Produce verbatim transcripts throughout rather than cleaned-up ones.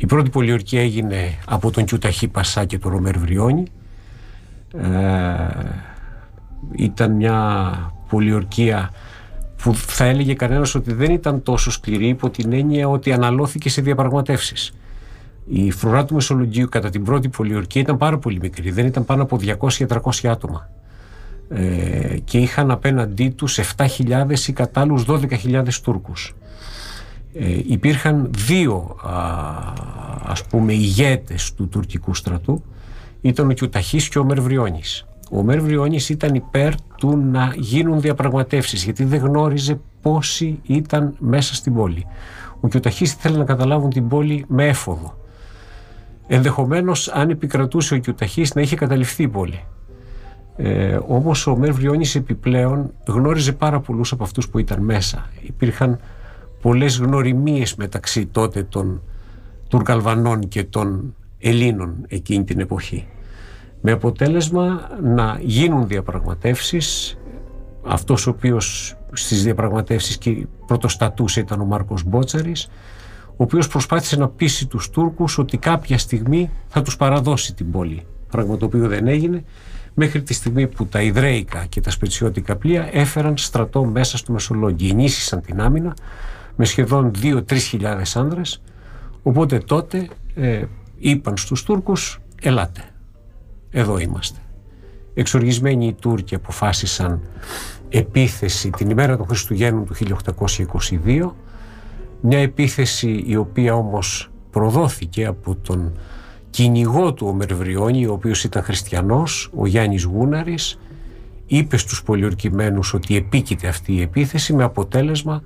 πρώτη πολιορκία έγινε από τον Κιουταχή Πασά και τον Ρομέρ Βριώνη. Ε, ήταν μια πολιορκία που θα έλεγε κανένας ότι δεν ήταν τόσο σκληρή, υπό την έννοια ότι αναλώθηκε σε διαπραγματεύσεις. Η φρουρά του Μεσολογγίου κατά την πρώτη πολιορκία ήταν πάρα πολύ μικρή, δεν ήταν πάνω από διακόσια με τριακόσια άτομα, ε, και είχαν απέναντί τους επτά χιλιάδες ή κατά άλλους δώδεκα χιλιάδες Τούρκους. Ε, υπήρχαν δύο α, ας πούμε ηγέτες του τουρκικού στρατού, ήταν ο Κιουταχής και ο Ομέρ Βριώνης. Ο Ομέρ Βριώνης ήταν υπέρ του να γίνουν διαπραγματεύσεις, γιατί δεν γνώριζε πόσοι ήταν μέσα στην πόλη. Ο Κιουταχής ήθελε να καταλάβουν την πόλη με έφοδο. Ενδεχομένως, αν επικρατούσε ο Κιουταχής, να είχε καταληφθεί η πόλη. Ε, όμως ο Ομέρ Βριώνης επιπλέον γνώριζε πάρα πολλούς από αυτούς που ήταν μέσα. Υπήρχαν πολλές γνωριμίες μεταξύ τότε των Τουρκαλβανών και των Ελλήνων εκείνη την εποχή, με αποτέλεσμα να γίνουν διαπραγματεύσεις. Αυτός ο οποίος στις διαπραγματεύσεις και πρωτοστατούσε ήταν ο Μάρκος Μπότσαρης, ο οποίος προσπάθησε να πείσει τους Τούρκους ότι κάποια στιγμή θα τους παραδώσει την πόλη, πράγμα το οποίο δεν έγινε, μέχρι τη στιγμή που τα Ιδραίικα και τα Σπετσιώτικα πλοία έφεραν στρατό μέσα στο Μεσολόγγι, ενίσχυσαν την άμυνα με σχεδόν δύο με τρεις χιλιάδες άνδρες. Οπότε τότε ε, είπαν στους Τούρκους, ελάτε, εδώ είμαστε. Εξοργισμένοι οι Τούρκοι αποφάσισαν επίθεση την ημέρα των Χριστουγέννων του χίλια οκτακόσια είκοσι δύο, μια επίθεση η οποία όμως προδόθηκε από τον κυνηγό του Ομέρ Βριώνη, ο οποίος ήταν χριστιανός, ο Γιάννης Γούναρης. Είπε στους πολιορκημένους ότι επίκειται αυτή η επίθεση, με αποτέλεσμα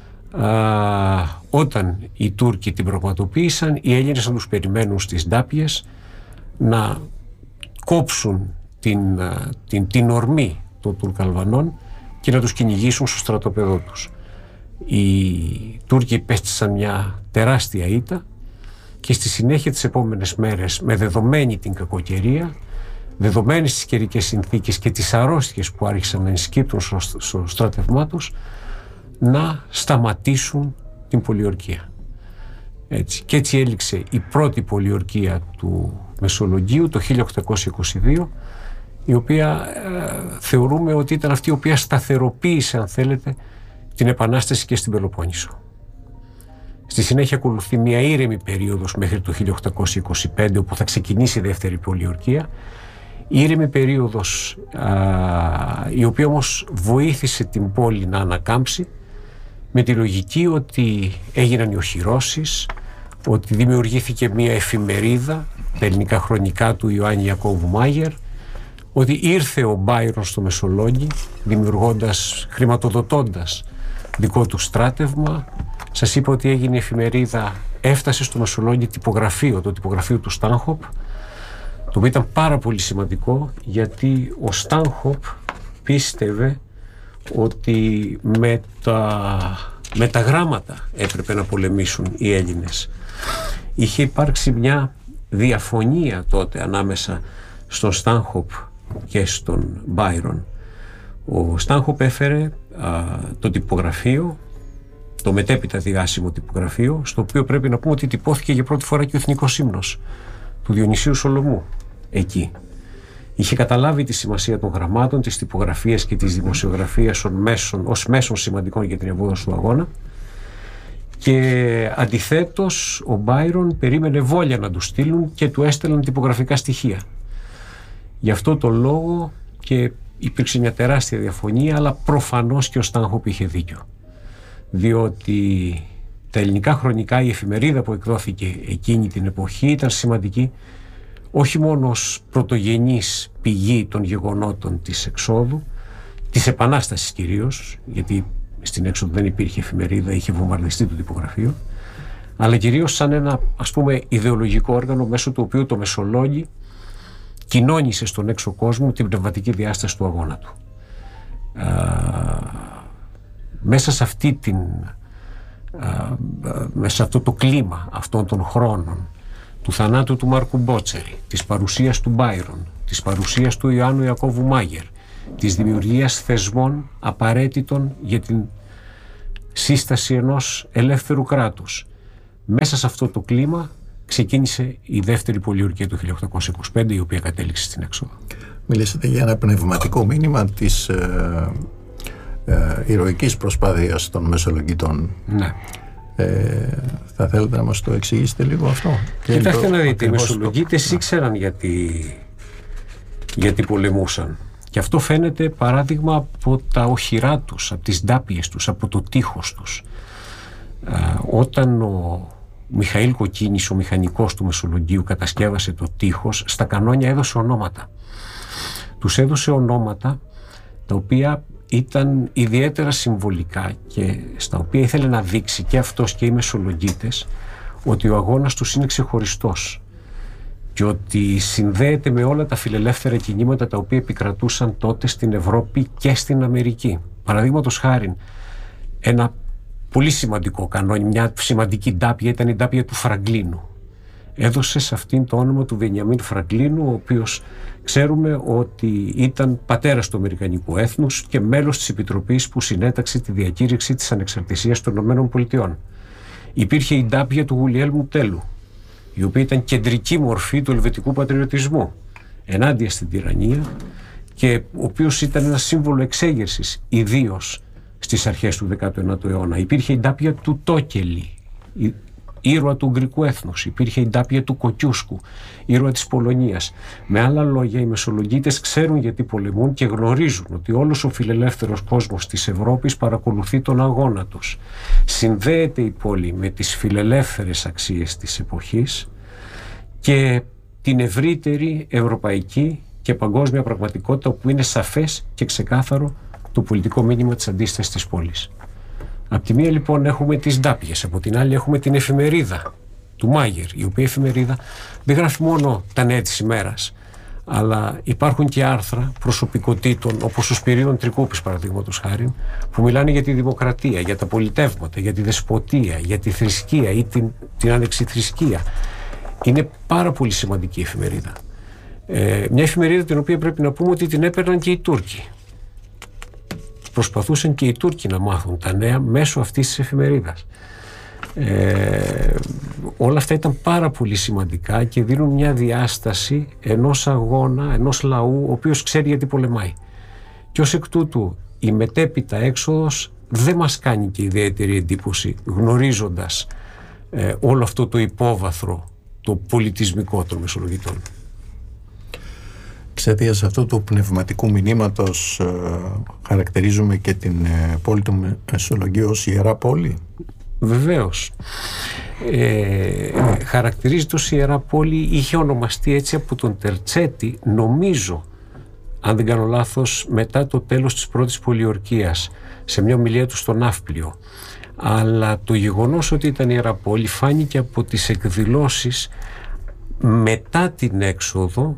α, όταν οι Τούρκοι την πραγματοποίησαν, οι Έλληνες να τους περιμένουν στις ντάπιες, να κόψουν την, την, την ορμή των Τουρκαλβανών και να τους κυνηγήσουν στο στρατόπεδό τους. Οι Τούρκοι υπέστησαν μια τεράστια ήττα και στη συνέχεια τις επόμενες μέρες, με δεδομένη την κακοκαιρία, δεδομένες τις καιρικές συνθήκες και τις αρρώστιες που άρχισαν να ενσκύπτουν στο, στο στράτευμά τους, να σταματήσουν την πολιορκία. Έτσι. Και έτσι έληξε η πρώτη πολιορκία του Μεσολογγίου το χίλια οκτακόσια είκοσι δύο, η οποία ε, θεωρούμε ότι ήταν αυτή η οποία σταθεροποίησε, αν θέλετε, την Επανάσταση και στην Πελοπόννησο. Στη συνέχεια ακολουθεί μια ήρεμη περίοδος μέχρι το χίλια οκτακόσια είκοσι πέντε, όπου θα ξεκινήσει η δεύτερη πολιορκία. Η ήρεμη περίοδος, α, η οποία όμως βοήθησε την πόλη να ανακάμψει, με τη λογική ότι έγιναν οι οχυρώσεις, ότι δημιουργήθηκε μια εφημερίδα, τα ελληνικά χρονικά του Ιωάννη Ιακώβου Μάγερ, ότι ήρθε ο Μπάιρον στο Μεσολόγγι, δημιουργώντας, χρηματοδοτώντας δικό του στράτευμα. Σας είπα ότι έγινε η εφημερίδα, έφτασε στο Μεσολόγγι τυπογραφείο, το τυπογραφείο του Στάνχοπ, το οποίο ήταν πάρα πολύ σημαντικό, γιατί ο Στάνχοπ πίστευε ότι με τα, με τα γράμματα έπρεπε να πολεμήσουν οι Έλληνες. Είχε υπάρξει μια διαφωνία τότε ανάμεσα στον Στάνχοπ και στον Μπάιρον. Ο Στάνχοπ έφερε α, το τυπογραφείο, το μετέπειτα διάσημο τυπογραφείο, στο οποίο πρέπει να πούμε ότι τυπώθηκε για πρώτη φορά και ο Εθνικός Ύμνος του Διονυσίου Σολομού εκεί. Είχε καταλάβει τη σημασία των γραμμάτων, της τυπογραφίας και της δημοσιογραφίας ως μέσων, ως μέσων σημαντικών για την ευόδοση του αγώνα, και αντιθέτως ο Μπάιρον περίμενε βόλια να του στείλουν και του έστελναν τυπογραφικά στοιχεία. Γι' αυτό το λόγο και υπήρξε μια τεράστια διαφωνία, αλλά προφανώς και ο Στάνχοπ είχε δίκιο, διότι τα ελληνικά χρονικά, η εφημερίδα που εκδόθηκε εκείνη την εποχή, ήταν σημαντική όχι μόνο ως πρωτογενής πηγή των γεγονότων της εξόδου, της Επανάστασης κυρίως, γιατί στην έξοδο δεν υπήρχε εφημερίδα, είχε βομβαρδιστεί το τυπογραφείο, αλλά κυρίως σαν ένα, ας πούμε, ιδεολογικό όργανο μέσω του οποίου το Μεσολόγγι κοινώνησε στον έξω κόσμο την πνευματική διάσταση του αγώνα του. Α, μέσα σε αυτή την α, μέσα σε αυτό το κλίμα αυτών των χρόνων, του θανάτου του Μάρκου Μπότσαρη, της παρουσίας του Μπάιρον, της παρουσίας του Ιωάννου Ιακώβου Μάγερ, της δημιουργίας θεσμών απαραίτητων για την σύσταση ενός ελεύθερου κράτους, μέσα σε αυτό το κλίμα ξεκίνησε η δεύτερη πολιορκία του χίλια οκτακόσια είκοσι πέντε, η οποία κατέληξε στην έξοδο. Μιλήσατε για ένα πνευματικό μήνυμα της ε, ε, ηρωικής προσπάθειας των Μεσολογγιτών. Ναι. Ε, θα θέλετε να μας το εξηγήσετε λίγο αυτό? Κοιτάξτε να δείτε, οι Μεσολογγίτες το... ήξεραν γιατί, γιατί πολεμούσαν. Και αυτό φαίνεται παράδειγμα από τα οχυρά τους, από τις ντάπιες τους, από το τείχος τους. Ε, όταν ο Μιχαήλ Κοκκίνης, ο μηχανικός του Μεσολογγίου, κατασκεύασε το τείχος, στα κανόνια έδωσε ονόματα. Τους έδωσε ονόματα τα οποία ήταν ιδιαίτερα συμβολικά και στα οποία ήθελε να δείξει και αυτός και οι Μεσολογγίτες ότι ο αγώνας τους είναι ξεχωριστός και ότι συνδέεται με όλα τα φιλελεύθερα κινήματα τα οποία επικρατούσαν τότε στην Ευρώπη και στην Αμερική. Παραδείγματος χάριν, ένα πολύ σημαντικό κανόνι, μια σημαντική ντάπια ήταν η ντάπια του Φραγκλίνου. Έδωσε σε αυτήν το όνομα του Βενιαμίν Φραγκλίνου, ο οποίος ξέρουμε ότι ήταν πατέρας του Αμερικανικού έθνους και μέλος της Επιτροπής που συνέταξε τη διακήρυξη της ανεξαρτησίας των Ηνωμένων Πολιτειών. Υπήρχε η ντάπια του Γουλιέλμου Τέλου, η οποία ήταν κεντρική μορφή του ελβετικού πατριωτισμού ενάντια στην τυραννία και ο οποίος ήταν ένα σύμβολο εξέγερσης, ιδίως στις αρχές του δέκατου ένατου αιώνα. Υπήρχε η ντάπια του Τόκελη, ήρωα του Ουγγρικού έθνους. Υπήρχε η ντάπια του Κοκιούσκου, ήρωα της Πολωνίας. Με άλλα λόγια, οι Μεσολογγίτες ξέρουν γιατί πολεμούν και γνωρίζουν ότι όλος ο φιλελεύθερος κόσμος της Ευρώπης παρακολουθεί τον αγώνα τους. Συνδέεται η πόλη με τις φιλελεύθερες αξίες της εποχής και την ευρύτερη ευρωπαϊκή και παγκόσμια πραγματικότητα, όπου είναι σαφές και ξεκάθαρο το πολιτικό μήνυμα της αντίστασης της πόλης. Από τη μία λοιπόν έχουμε τις ντάπιες, από την άλλη έχουμε την εφημερίδα του Μάγερ, η οποία εφημερίδα δεν γράφει μόνο τα νέα της ημέρας, αλλά υπάρχουν και άρθρα προσωπικότητων όπως ο Σπυρίδων Τρικούπης, παραδείγματος χάρη, που μιλάνε για τη δημοκρατία, για τα πολιτεύματα, για τη δεσποτεία, για τη θρησκεία ή την, την ανεξιθρησκεία. Είναι πάρα πολύ σημαντική η εφημερίδα. Ε, μια εφημερίδα την οποία πρέπει να πούμε ότι την έπαιρναν και οι Τούρκοι. Προσπαθούσαν και οι Τούρκοι να μάθουν τα νέα μέσω αυτής της εφημερίδας. Ε, όλα αυτά ήταν πάρα πολύ σημαντικά και δίνουν μια διάσταση ενός αγώνα, ενός λαού ο οποίος ξέρει γιατί πολεμάει. Και ως εκ τούτου η μετέπειτα έξοδος δεν μας κάνει και ιδιαίτερη εντύπωση, γνωρίζοντας ε, όλο αυτό το υπόβαθρο, το πολιτισμικό των Μεσολογγιτών. Εξαιτίας αυτού του πνευματικού μηνύματος ε, χαρακτηρίζουμε και την ε, πόλη του Μεσολογγίου ως ιερά πόλη. Βεβαίως. Ε, χαρακτηρίζεται ως ιερά πόλη, είχε ονομαστεί έτσι από τον Τερτσέτη, νομίζω, αν δεν κάνω λάθος, μετά το τέλος της πρώτης πολιορκίας, σε μια ομιλία του στο Ναύπλιο. Αλλά το γεγονός ότι ήταν ιερά πόλη φάνηκε από τις εκδηλώσεις μετά την έξοδο,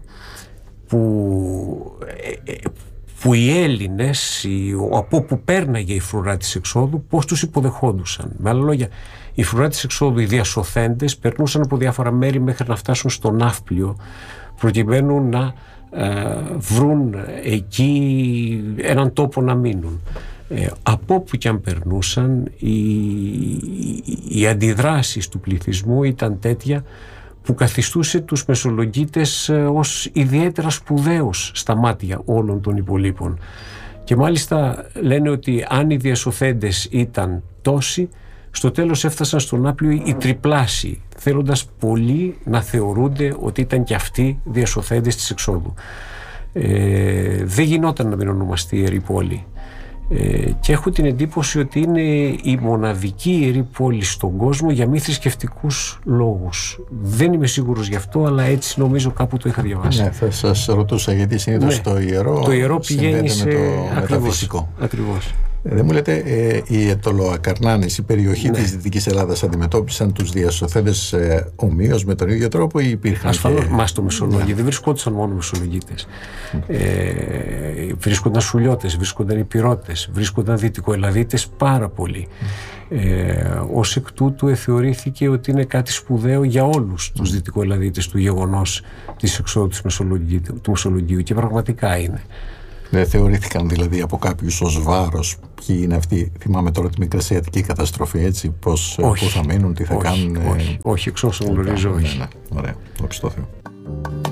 που, που οι Έλληνες, οι, από όπου πέρναγε η φρουρά της εξόδου, πώς τους υποδεχόντουσαν. Με άλλα λόγια, η φρουρά της εξόδου, οι διασωθέντες, περνούσαν από διάφορα μέρη μέχρι να φτάσουν στο Ναύπλιο, προκειμένου να ε, βρουν εκεί έναν τόπο να μείνουν. Ε, από όπου και αν περνούσαν, οι, οι, οι αντιδράσεις του πληθυσμού ήταν τέτοια που καθιστούσε τους Μεσολογγίτες ως ιδιαίτερα σπουδαίους στα μάτια όλων των υπολείπων. Και μάλιστα λένε ότι αν οι διασωθέντες ήταν τόσοι, στο τέλος έφτασαν στον Ναύπλιο οι τριπλάσιοι, θέλοντας πολλοί να θεωρούνται ότι ήταν και αυτοί διασωθέντες της εξόδου. Ε, δεν γινόταν να μην ονομαστεί ιερή πόλη. Ε, και έχω την εντύπωση ότι είναι η μοναδική ιερή πόλη στον κόσμο για μη θρησκευτικούς λόγους. Δεν είμαι σίγουρος γι' αυτό, αλλά έτσι νομίζω κάπου το είχα διαβάσει. Ναι, θα σας ρωτούσα γιατί συνήθως ναι, το ιερό, το ιερό πηγαίνει σε... με το ακριβώς, μεταφυσικό. Ακριβώς. Ε, δεν μου λέτε, ε, οι Αιτωλοακαρνάνες, η περιοχή ναι. της Δυτικής Ελλάδας, αντιμετώπισαν τους διασωθέντες ε, ομοίως με τον ίδιο τρόπο ή υπήρχαν? Ασφαλώς, και... μα στο Μεσολόγγι ναι. δεν βρισκόντουσαν μόνο Μεσολογγίτες. Mm. Ε, βρίσκονταν Σουλιώτες, βρίσκονταν Υπηρώτες, βρίσκονταν Δυτικοελλαδίτες πάρα πολλοί. Mm. Ε, ως εκ τούτου θεωρήθηκε ότι είναι κάτι σπουδαίο για όλους τους mm. Δυτικοελλαδίτες του γεγονός της εξόδου του Μεσολογγίου, και πραγματικά είναι. Δεν θεωρήθηκαν δηλαδή από κάποιους ως βάρος ποιοι είναι αυτοί? Θυμάμαι τώρα τη Μικρασιατική καταστροφή, έτσι, πώς, πού θα μείνουν, τι θα όχι, κάνουν. Όχι, όχι, εξ όσων γνωρίζω, όχι. Ναι, ναι, ωραία, δόξα τω Θεώ.